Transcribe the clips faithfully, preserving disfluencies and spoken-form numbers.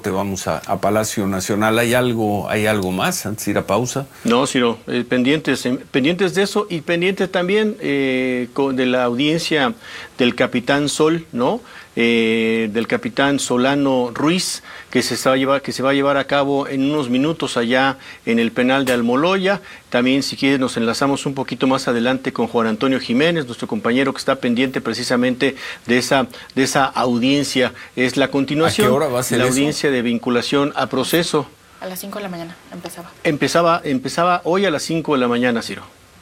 corte, vamos a, a Palacio Nacional. ¿Hay algo, hay algo más antes de ir a pausa? No, Ciro, eh, pendientes, eh, pendientes de eso y pendientes también eh, con, de la audiencia del Capitán Sol, ¿no? Eh, del Capitán Solano Ruiz, que se, va a llevar, que se va a llevar a cabo en unos minutos allá en el penal de Almoloya. También, si quieres, nos enlazamos un poquito más adelante con Juan Antonio Jiménez, nuestro compañero que está pendiente precisamente de esa, de esa audiencia. Es la continuación, ¿a qué hora va a ser la eso? Audiencia de vinculación a proceso. A las cinco de la mañana empezaba. Empezaba, empezaba hoy a las cinco de la mañana, Ciro.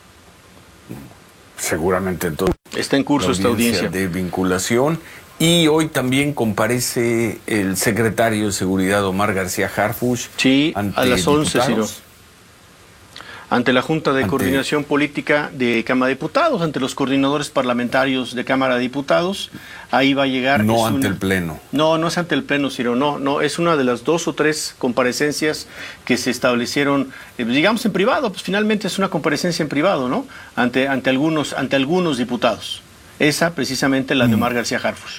Seguramente entonces. Está en curso esta audiencia de vinculación. Y hoy también comparece el secretario de Seguridad, Omar García Harfuch. Sí, a las once, Ciro. Ante la Junta de ante... Coordinación Política de Cámara de Diputados, ante los coordinadores parlamentarios de Cámara de Diputados. Ahí va a llegar... No ante una... el Pleno. No, no es ante el Pleno, Ciro, no, no, es una de las dos o tres comparecencias que se establecieron, eh, digamos, en privado, pues finalmente es una comparecencia en privado, ¿no? Ante, ante, algunos, ante algunos diputados. Esa, precisamente, la de Omar García Harfuch.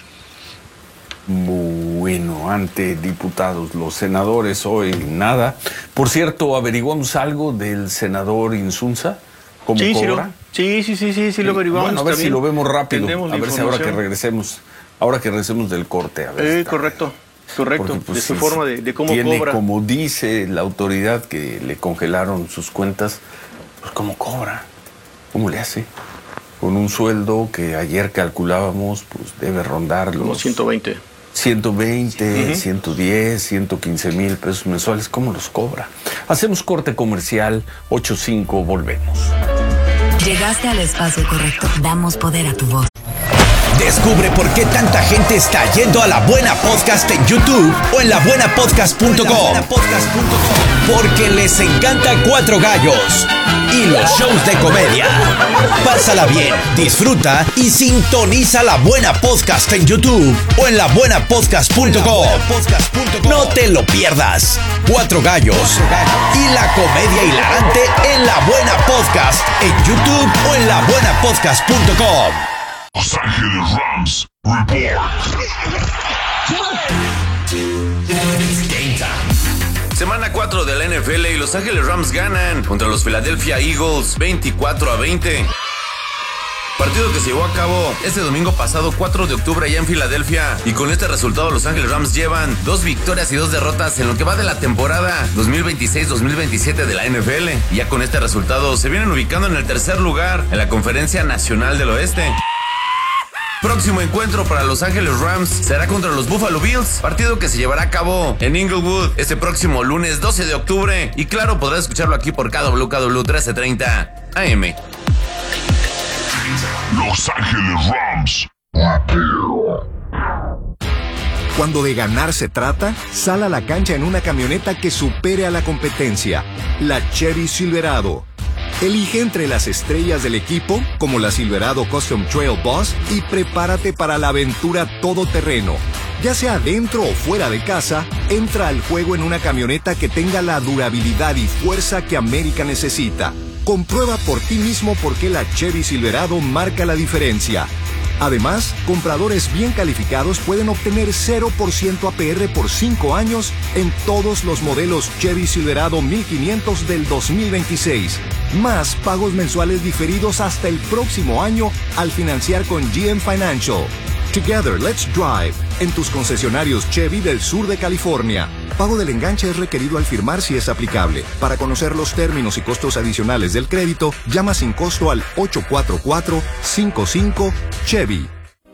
Bueno, ante diputados, los senadores hoy nada. Por cierto, ¿averiguamos algo del senador Insunza? ¿Cómo sí, cobra? Sí, sí, sí, sí, sí, lo averiguamos. Bueno, a ver también. si lo vemos rápido. Tendremos a ver si ahora que regresemos, ahora que regresemos del corte. A ver eh, está. Correcto, correcto. Porque, pues, de su sí, forma de, de cómo tiene, cobra. Como dice la autoridad que le congelaron sus cuentas, pues cómo cobra, cómo le hace. Con un sueldo que ayer calculábamos, pues debe rondar los... Como ciento veinte. ciento veinte, uh-huh. ciento diez, ciento quince mil pesos mensuales. ¿Cómo los cobra? Hacemos corte comercial, ocho cinco, volvemos. Llegaste al espacio correcto. Damos poder a tu voz. Descubre por qué tanta gente está yendo a La Buena Podcast en YouTube o en la buena podcast punto com. Porque les encanta Cuatro Gallos y los shows de comedia. Pásala bien, disfruta y sintoniza La Buena Podcast en YouTube o en la buena podcast punto com. No te lo pierdas. Cuatro Gallos y la comedia hilarante en La Buena Podcast en YouTube o en la buena podcast punto com. Los Ángeles Rams Report. Semana cuatro de la N F L y Los Ángeles Rams ganan contra los Philadelphia Eagles veinticuatro a veinte. Partido que se llevó a cabo este domingo pasado, cuatro de octubre, allá en Filadelfia. Y con este resultado, Los Ángeles Rams llevan dos victorias y dos derrotas en lo que va de la temporada dos mil veintiséis dos mil veintisiete de la N F L. Y ya con este resultado se vienen ubicando en el tercer lugar en la Conferencia Nacional del Oeste. Próximo encuentro para Los Ángeles Rams será contra los Buffalo Bills, partido que se llevará a cabo en Inglewood este próximo lunes doce de octubre. Y claro, podrás escucharlo aquí por K W K W trece treinta A M. Los Ángeles Rams. Cuando de ganar se trata, sal a la cancha en una camioneta que supere a la competencia. La Chevy Silverado. Elige entre las estrellas del equipo, como la Silverado Custom Trail Boss, y prepárate para la aventura todoterreno. Ya sea dentro o fuera de casa, entra al juego en una camioneta que tenga la durabilidad y fuerza que América necesita. Comprueba por ti mismo por qué la Chevy Silverado marca la diferencia. Además, compradores bien calificados pueden obtener cero por ciento A P R por cinco años en todos los modelos Chevy Silverado mil quinientos del dos mil veintiséis. Más pagos mensuales diferidos hasta el próximo año al financiar con G M Financial. Together, let's drive. En tus concesionarios Chevy del sur de California. Pago del enganche es requerido al firmar si es aplicable. Para conocer los términos y costos adicionales del crédito, llama sin costo al ocho cuatro cuatro, cinco cinco, Chevy.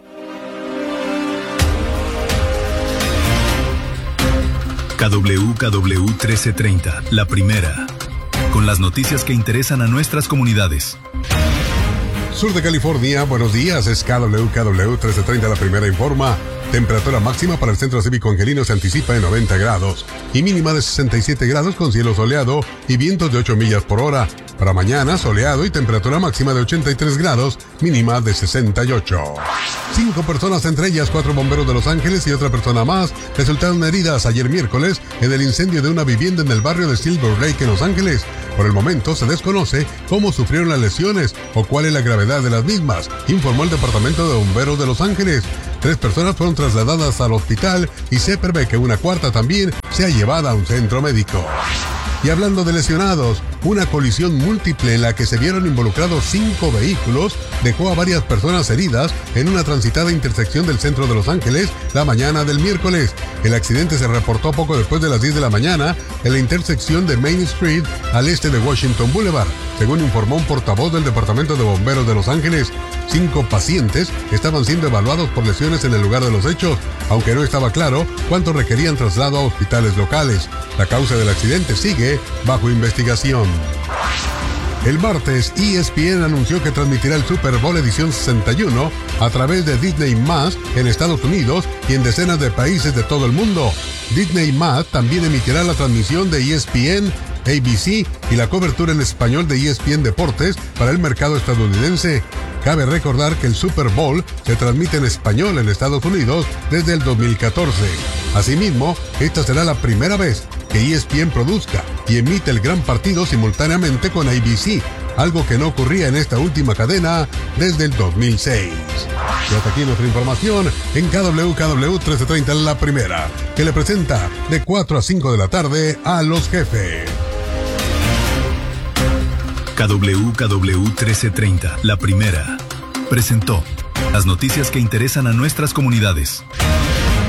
K W K W trece treinta, la primera. Con las noticias que interesan a nuestras comunidades. Sur de California, buenos días, es K W K W trece treinta, la primera informa. Temperatura máxima para el Centro Cívico Angelino se anticipa en noventa grados y mínima de sesenta y siete grados con cielo soleado y vientos de ocho millas por hora. Para mañana, soleado y temperatura máxima de ochenta y tres grados, mínima de sesenta y ocho. Cinco personas, entre ellas cuatro bomberos de Los Ángeles y otra persona más, resultaron heridas ayer miércoles en el incendio de una vivienda en el barrio de Silver Lake en Los Ángeles. Por el momento se desconoce cómo sufrieron las lesiones o cuál es la gravedad de las mismas, informó el Departamento de Bomberos de Los Ángeles. Tres personas fueron trasladadas al hospital y se prevé que una cuarta también sea llevada a un centro médico. Y hablando de lesionados, una colisión múltiple en la que se vieron involucrados cinco vehículos dejó a varias personas heridas en una transitada intersección del centro de Los Ángeles la mañana del miércoles. El accidente se reportó poco después de las diez de la mañana en la intersección de Main Street al este de Washington Boulevard, según informó un portavoz del Departamento de Bomberos de Los Ángeles. Cinco pacientes estaban siendo evaluados por lesiones en el lugar de los hechos, aunque no estaba claro cuántos requerían traslado a hospitales locales. La causa del accidente sigue bajo investigación. El martes, E S P N anunció que transmitirá el Super Bowl edición sesenta y uno a través de Disney más en Estados Unidos y en decenas de países de todo el mundo. Disney más también emitirá la transmisión de E S P N, A B C y la cobertura en español de E S P N Deportes para el mercado estadounidense. Cabe recordar que el Super Bowl se transmite en español en Estados Unidos desde el dos mil catorce. Asimismo, esta será la primera vez que E S P N produzca y emite el gran partido simultáneamente con A B C, algo que no ocurría en esta última cadena desde el dos mil seis. Y hasta aquí nuestra información en K W K W trece treinta La Primera, que le presenta de cuatro a cinco de la tarde a Los Jefes. K W K W trece treinta La Primera presentó las noticias que interesan a nuestras comunidades.